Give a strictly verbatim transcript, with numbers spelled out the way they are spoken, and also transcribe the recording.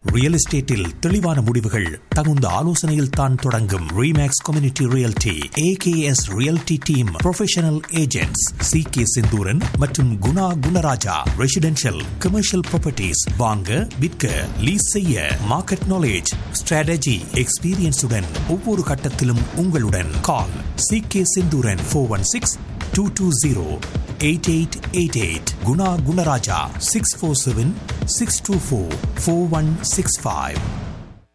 Real எஸ்டேட்டில் தெளிவான முடிவுகள் தகுந்த ஆலோசனையில் தான் தொடங்கும். Remakes community realty, AKS realty team professional agents C K Senthuran மற்றும் Guna Gunaraja. Residential commercial properties வாங்க விற்க லீஸ் செய்ய மார்க்கெட் நாலேஜ் ஸ்ட்ராட்டஜி எக்ஸ்பீரியன்ஸுடன் ஒவ்வொரு கட்டத்திலும் உங்களுடன். கால் C K Senthuran four one six two two zero eight eight eight eight. Guna Gunaraja six four seven six two four four one six five.